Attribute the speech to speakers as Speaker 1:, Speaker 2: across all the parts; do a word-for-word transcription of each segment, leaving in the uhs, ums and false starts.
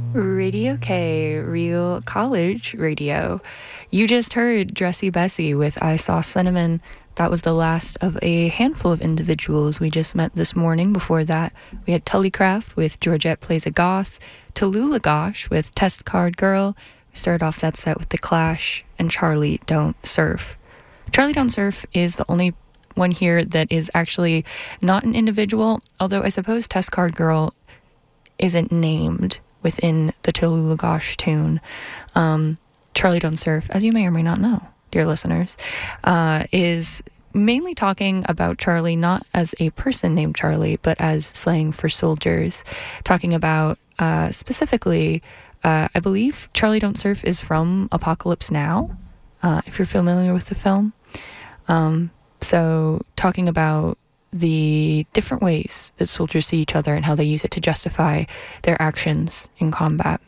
Speaker 1: Radio K, Real College Radio. You just heard Dressy Bessie with I Saw Cinnamon. That was the last of a handful of individuals we just met this morning. Before that, we had Tullycraft with Georgette Plays a Goth, Tallulah Gosh with Test Card Girl. We started off that set with The Clash and Charlie Don't Surf. Charlie Don't Surf is the only one here that is actually not an individual, although I suppose Test Card Girl isn't named within the Tallulah Gosh tune. Um, Charlie Don't Surf, as you may or may not know, dear listeners, uh, is mainly talking about Charlie not as a person named Charlie, but as slang for soldiers, talking about uh, specifically, uh, I believe Charlie Don't Surf is from Apocalypse Now, uh, if you're familiar with the film. Um, so talking about the different ways that soldiers see each other and how they use it to justify their actions in combat.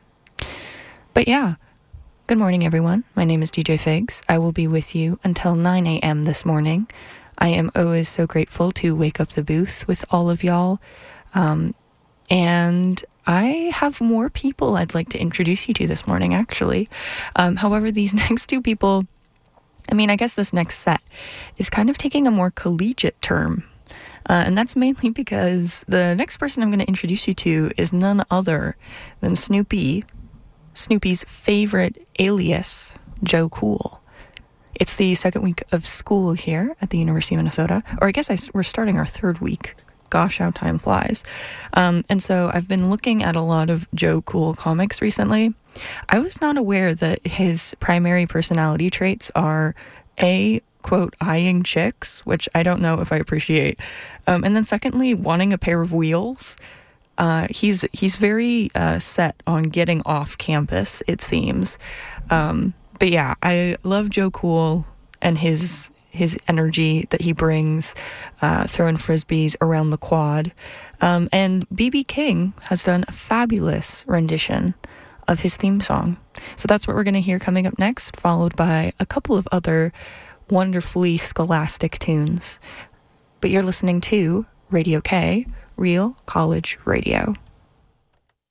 Speaker 1: But yeah, good morning, everyone. My name is D J Figs. I will be with you until nine a.m. this morning. I am always so grateful to wake up the booth with all of y'all. Um, and I have more people I'd like to introduce you to this morning, actually. Um, however, these next two people, I mean, I guess this next set is kind of taking a more collegiate term. Uh, and that's mainly because the next person I'm going to introduce you to is none other than Snoopy, Snoopy's favorite alias, Joe Cool. It's the second week of school here at the University of Minnesota, or I guess I, we're starting our third week. Gosh, how time flies. Um, and so I've been looking at a lot of Joe Cool comics recently. I was not aware that his primary personality traits are A, quote, eyeing chicks, which I don't know if I appreciate. Um, and then secondly, wanting a pair of wheels. Uh, he's he's very uh, set on getting off campus, it seems. Um, but yeah, I love Joe Cool and his his energy that he brings, uh, throwing frisbees around the quad. Um, and B B King has done a fabulous rendition of his theme song. So that's what we're going to hear coming up next, followed by a couple of other wonderfully scholastic tunes. But you're listening to Radio K, Real College Radio.